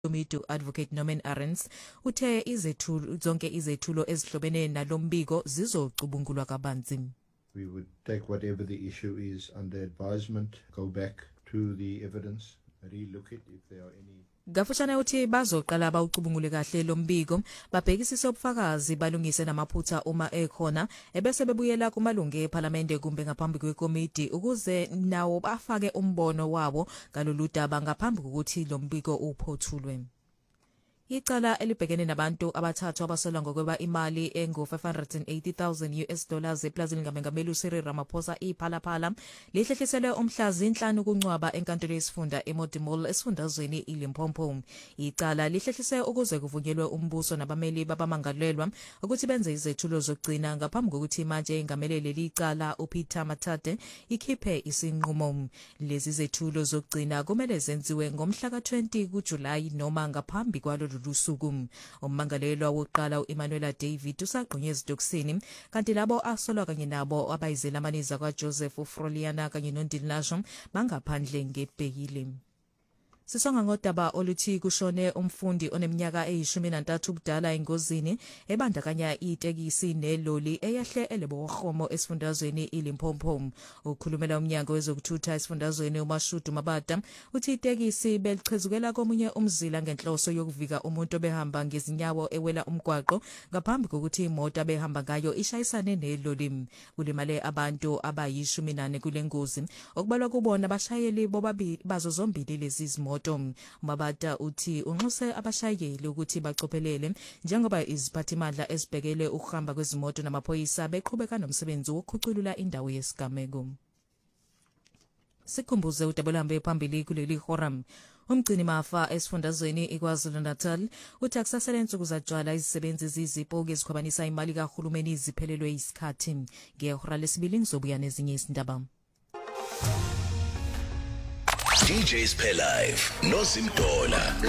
Komitu Advocate Norman Arends uthe zonke izethulo ezihlobene nalombiko zizocubungulwa kabanzi. We would take whatever the issue is under advisement, go back to the evidence, re-look it if there are any. Gafushane uthi bazoqala bawucubungule kahle lombiko babhekisise ubufakazi balungise namaphutha uma ekhona ebese bebuyela kumalungu eParliament kumbe ngaphambi kwekomiti ukuze nawo bafake umbono wabo ngalolu daba ngaphambi kokuthi lombiko uphothulwe. Icala elibhekene nabantu abathathu abasolwa ngokweba imali engu $580,000 eplazini ngamengameli uCyril Ramaphosa iPhalaphala lihlehliselwe umhlazi 5 kuNcwaba enkantolo yesifunda eModimolle esifundazweni iLimpopo. Icala lihlehlise ukuze kuvunyelwe umbuso nabameli babamangalelwa ukuthi benze izethulo zokugcina ngaphambi kokuthi manje engamelele licala uPeter Mathathe ikhiphe isinqumo. Lezi zethulo zokugcina kumele zenziwe ngomhla ka-20 kuJulayi noma ngaphambi kwalolu lusuku. Ummangalelwa wokuqala uEmmanuel David usagqunywe ezitokisini kanti labo asolwa kanye nabo abayizelamaniza kwaJoseph Froliana kanye noNdinasho bangaphandle ngebhekile. Sisonga ngodaba oluthi kushone umfundi oneminyaka eyi13 ubudala engozini ebandakanya itekisi neloli eyahle elebohomo esifundazweni iLimpopo. Ukhulumela umnyango wezokuthutha esifundazweni uMashudu Mabata uthi itekisi belichezukela komunye umzila ngenhloso yokuvika umuntu obehamba ngezinyawo ewela umgwaqo ngaphambi kokuthi imoto abehamba ngayo ishayisane neloli. Kulimale abantu abayi14 kule ngozi okubalwa kubona abashayeli bobabili bazo zombili lezi izimoto. Mabata uthi unxuse abashayeli ukuthi bacophelele njengoba iziphathimandla ezibhekele ukuhamba kwezimoto namaphoyisa beqhubeka nomsebenzi wokukhuculula indawo yesigameko. Sikhumbuze udabelambe phambili kuleli forum. Umgcini mafa esifundazweni iKwaZulu-Natal uthi akusasele insuku zajwala izisebenzi zizipoke ezikhwabanisa imali kahulumeni ziphelelwe isikhathi. Ngehora lesibili ngizobuya nezinye izindaba. DJs Pay Live, no Zimdola.